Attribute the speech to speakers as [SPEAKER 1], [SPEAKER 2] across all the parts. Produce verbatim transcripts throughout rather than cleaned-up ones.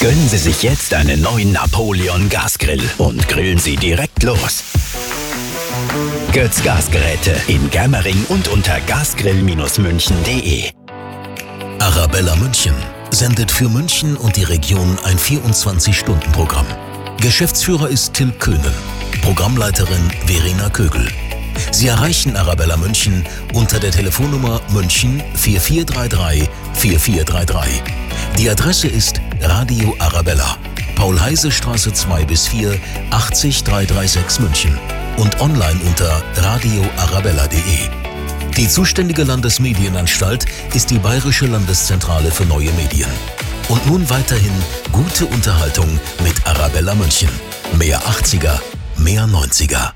[SPEAKER 1] Gönnen Sie sich jetzt einen neuen Napoleon Gasgrill und grillen Sie direkt los. Götz Gasgeräte in Germering und unter gasgrill München punkt de.
[SPEAKER 2] Arabella München sendet für München und die Region ein vierundzwanzig-Stunden-Programm. Geschäftsführer ist Till Köhnen, Programmleiterin Verena Kögel. Sie erreichen Arabella München unter der Telefonnummer München vier vier drei drei vier vier drei drei. Die Adresse ist Radio Arabella, Paul-Heise-Straße zwei bis vier, achtzig dreihundertsechsunddreißig München und online unter radio arabella punkt de. Die zuständige Landesmedienanstalt ist die Bayerische Landeszentrale für neue Medien. Und nun weiterhin gute Unterhaltung mit Arabella München. Mehr achtziger, mehr neunziger.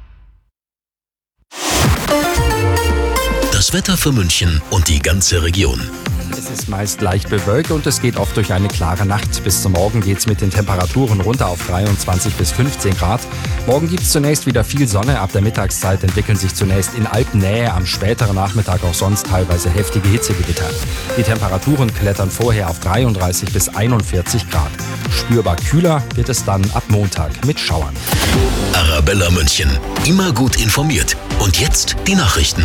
[SPEAKER 2] Das Wetter für München und die ganze Region.
[SPEAKER 3] Es ist meist leicht bewölkt und es geht oft durch eine klare Nacht. Bis zum Morgen geht es mit den Temperaturen runter auf dreiundzwanzig bis fünfzehn Grad. Morgen gibt es zunächst wieder viel Sonne. Ab der Mittagszeit entwickeln sich zunächst in Alpennähe, am späteren Nachmittag auch sonst teilweise heftige Hitzegewitter. Die Temperaturen klettern vorher auf dreiunddreißig bis einundvierzig Grad. Spürbar kühler wird es dann ab Montag mit Schauern.
[SPEAKER 2] Arabella München, immer gut informiert. Und jetzt die Nachrichten.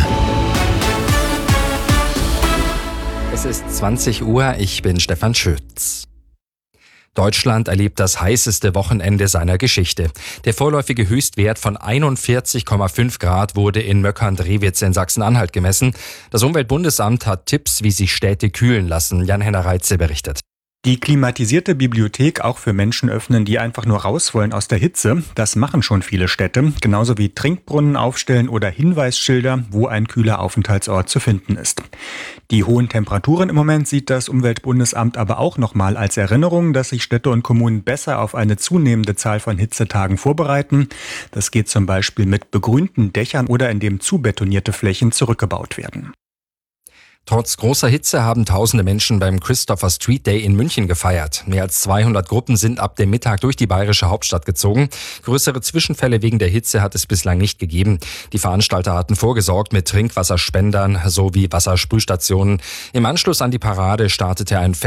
[SPEAKER 3] Es ist zwanzig Uhr, ich bin Stefan Schütz. Deutschland erlebt das heißeste Wochenende seiner Geschichte. Der vorläufige Höchstwert von einundvierzig Komma fünf Grad wurde in Möckern-Drewitz in Sachsen-Anhalt gemessen. Das Umweltbundesamt hat Tipps, wie sich Städte kühlen lassen. Jan-Henner Reitze berichtet.
[SPEAKER 4] Die klimatisierte Bibliothek auch für Menschen öffnen, die einfach nur raus wollen aus der Hitze. Das machen schon viele Städte. Genauso wie Trinkbrunnen aufstellen oder Hinweisschilder, wo ein kühler Aufenthaltsort zu finden ist. Die hohen Temperaturen im Moment sieht das Umweltbundesamt aber auch nochmal als Erinnerung, dass sich Städte und Kommunen besser auf eine zunehmende Zahl von Hitzetagen vorbereiten. Das geht zum Beispiel mit begrünten Dächern oder indem zubetonierte Flächen zurückgebaut werden.
[SPEAKER 3] Trotz großer Hitze haben tausende Menschen beim Christopher Street Day in München gefeiert. Mehr als zweihundert Gruppen sind ab dem Mittag durch die bayerische Hauptstadt gezogen. Größere Zwischenfälle wegen der Hitze hat es bislang nicht gegeben. Die Veranstalter hatten vorgesorgt mit Trinkwasserspendern sowie Wassersprühstationen. Im Anschluss an die Parade startete ein